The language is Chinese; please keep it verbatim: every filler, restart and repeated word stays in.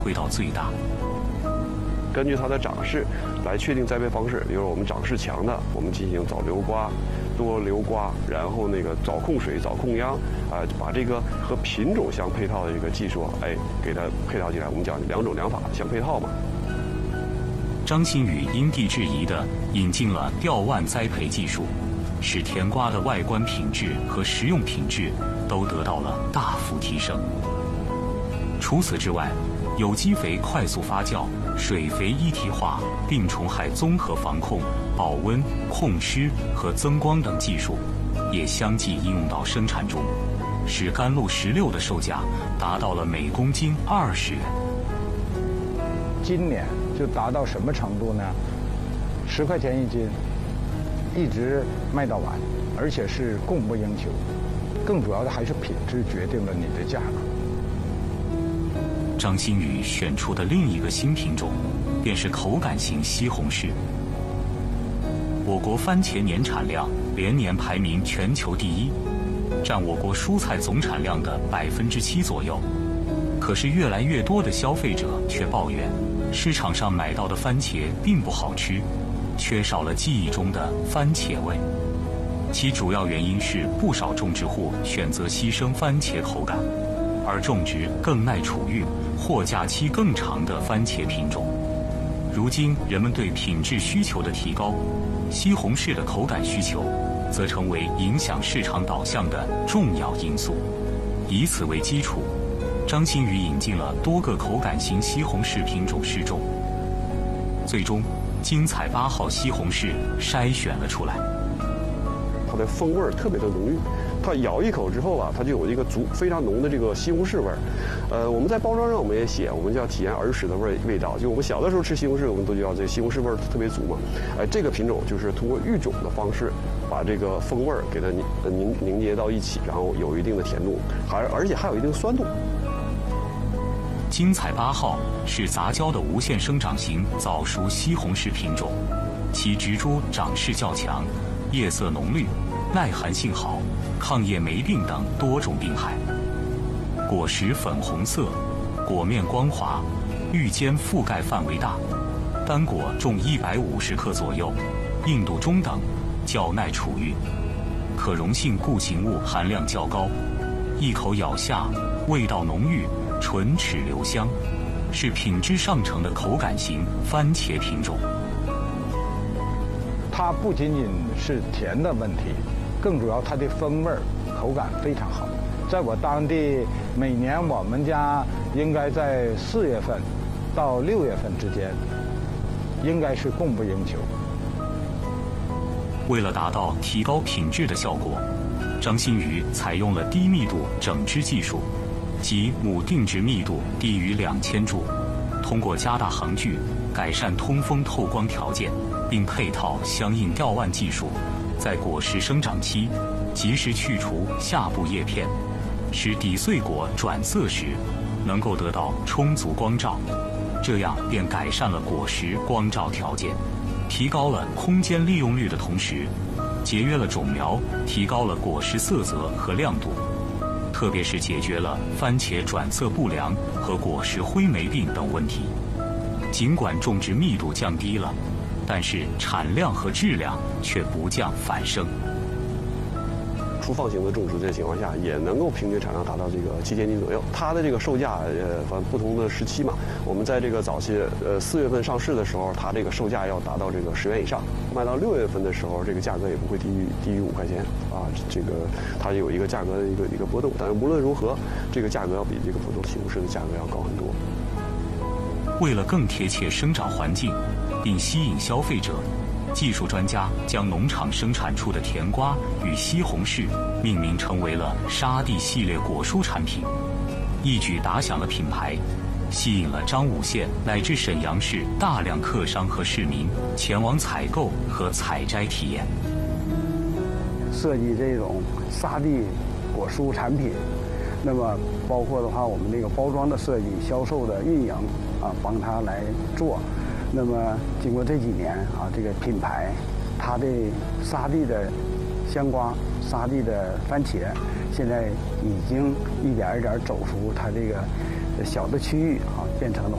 挥到最大。 根据它的长势来确定栽培方式，比如我们长势强的，我们进行早留瓜、多留瓜，然后那个早控水、早控秧，啊、呃，把这个和品种相配套的这个技术，哎，给它配套进来。我们讲两种两法相配套嘛。 张新宇因地制宜地引进了吊腕栽培技术，使甜瓜的外观品质和食用品质都得到了大幅提升。除此之外，有机肥快速发酵、水肥一体化、病虫害综合防控、保温、控湿和增光等技术，也相继应用到生产中，使甘露十六的售价达到了每公斤二十元。 今年就达到什么程度呢？十块钱一斤，一直卖到完，而且是供不应求。更主要的还是品质决定了你的价格。 张新宇选出的另一个新品种，便是口感型西红柿。我国番茄年产量连年排名全球第一，占我国蔬菜总产量的百分之七左右。可是越来越多的消费者却抱怨，市场上买到的番茄并不好吃，缺少了记忆中的番茄味。其主要原因是不少种植户选择牺牲番茄口感，而种植更耐储运、货架期更长的番茄品种。如今人们对品质需求的提高，西红柿的口感需求则成为影响市场导向的重要因素。以此为基础，张新宇引进了多个口感型西红柿品种试种，最终精彩八号西红柿筛选了出来。 它的风味特别的浓郁，它咬一口之后啊，它就有一个足非常浓的这个西红柿味儿。呃，我们在包装上我们也写，我们就要体验儿时的味味道。就我们小的时候吃西红柿，我们都知道这西红柿味儿特别足嘛。哎、呃，这个品种就是通过育种的方式，把这个风味儿给它凝凝凝结到一起，然后有一定的甜度，还而且还有一定酸度。 精彩八号是杂交的无限生长型早熟西红柿品种，其植株长势较强，叶色浓绿，耐寒性好，抗叶霉病等多种病害。果实粉红色，果面光滑，玉尖覆盖范围大，单果重一百五十克左右，硬度中等，较耐储运，可溶性固形物含量较高，一口咬下，味道浓郁，唇齿留香，是品质上乘的口感型番茄品种。 它不仅仅是甜的问题，更主要它的风味、口感非常好。在我当地，每年我们家应该在四月份到六月份之间，应该是供不应求。 为了达到提高品质的效果，张新宇采用了低密度整枝技术，即母定植密度低于两千株，通过加大行距，改善通风透光条件，并配套相应吊腕技术，在果实生长期及时去除下部叶片，使底穗果转色时能够得到充足光照，这样便改善了果实光照条件，提高了空间利用率的同时，节约了种苗，提高了果实色泽和亮度，特别是解决了番茄转色不良和果实灰霉病等问题。尽管种植密度降低了，但是产量和质量却不降反升。 粗放型的种植的情况下，也能够平均产量达到这个七千斤左右。它的这个售价，呃，反正不同的时期嘛，我们在这个早期，呃，四月份上市的时候，它这个售价要达到这个十元以上；卖到六月份的时候，这个价格也不会低于低于五块钱啊。这个它有一个价格的一个一个波动，但是无论如何，这个价格要比这个普通西红柿的价格要高很多。 为了更贴切生长环境，并吸引消费者，技术专家将农场生产出的甜瓜与西红柿命名成为了沙地系列果蔬产品，一举打响了品牌，吸引了张武县乃至沈阳市大量客商和市民前往采购和采摘体验。 设计这种沙地果蔬产品，那么包括的话，我们这个包装的设计、销售的运营啊，帮他来做。那么经过这几年啊，这个品牌，它的沙地的香瓜、沙地的番茄，现在已经一点一点走出它这个小的区域啊，变成的话。